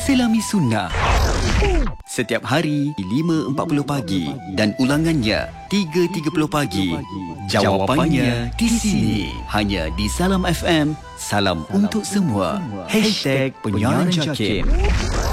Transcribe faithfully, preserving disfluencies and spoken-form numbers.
Selami Sunnah. Setiap hari lima empat puluh pagi dan ulangannya tiga tiga puluh pagi. Jawapannya di sini, hanya di Salam F M. Salam untuk semua. Hashtag Penyiaran Jakim.